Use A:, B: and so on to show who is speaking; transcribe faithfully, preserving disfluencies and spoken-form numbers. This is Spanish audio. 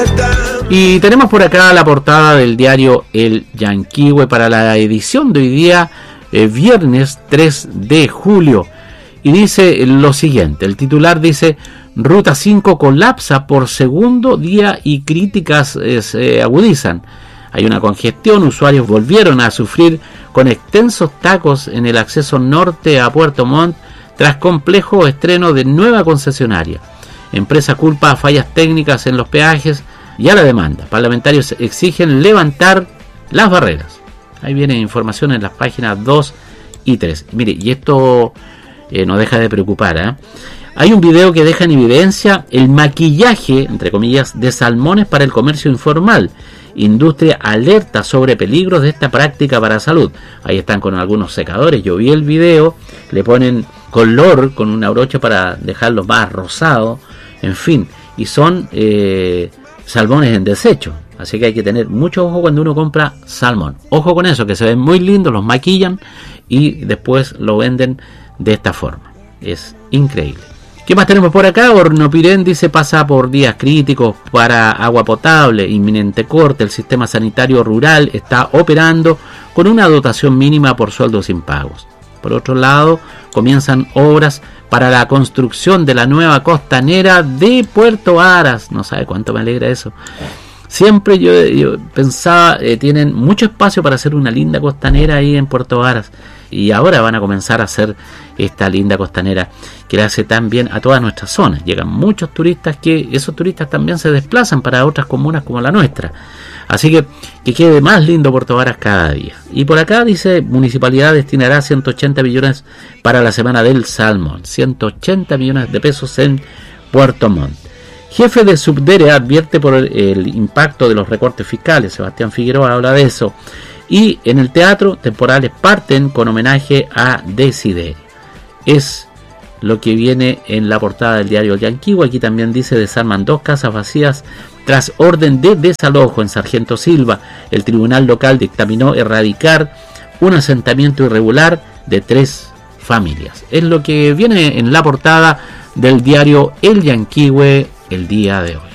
A: Y tenemos por acá la portada del diario El Yanquihue para la edición de hoy día, eh, viernes tres de julio. Y dice lo siguiente, el titular dice: Ruta cinco colapsa por segundo día y críticas eh, se agudizan. Hay una congestión, usuarios volvieron a sufrir con extensos tacos en el acceso norte a Puerto Montt tras complejo estreno de nueva concesionaria. Empresa culpa a fallas técnicas en los peajes y a la demanda. Parlamentarios exigen levantar las barreras. Ahí viene información en las páginas dos y tres. Mire, y esto eh, no deja de preocupar, ¿eh? Hay un video que deja en evidencia el maquillaje, entre comillas, de salmones para el comercio informal. Industria alerta sobre peligros de esta práctica para salud. Ahí están con algunos secadores. Yo vi el video, le ponen color con una brocha para dejarlo más rosado. En fin, y son eh, salmones en desecho. Así que hay que tener mucho ojo cuando uno compra salmón. Ojo con eso, que se ven muy lindos, los maquillan y después lo venden de esta forma. Es increíble. ¿Qué más tenemos por acá? Hornopirén dice pasa por días críticos para agua potable, inminente corte. El sistema sanitario rural está operando con una dotación mínima por sueldos impagos. Por otro lado, comienzan obras para la construcción de la nueva costanera de Puerto Varas. No sabe cuánto me alegra eso. Siempre yo, yo pensaba, eh, tienen mucho espacio para hacer una linda costanera ahí en Puerto Varas. Y ahora van a comenzar a hacer esta linda costanera que le hace tan bien a todas nuestras zonas. Llegan muchos turistas que esos turistas también se desplazan para otras comunas como la nuestra. Así que que quede más lindo Puerto Varas cada día. Y por acá dice, municipalidad destinará ciento ochenta millones para la semana del salmón. ciento ochenta millones de pesos en Puerto Montt. Jefe de Subdere advierte por el, el impacto de los recortes fiscales. Sebastián Figueroa habla de eso. Y en el teatro, temporales parten con homenaje a Desideri. Es lo que viene en la portada del diario El Yanquihue. Aquí también dice: desarman dos casas vacías tras orden de desalojo en Sargento Silva. El tribunal local dictaminó erradicar un asentamiento irregular de tres familias. Es lo que viene en la portada del diario El Yanquihue el día de hoy.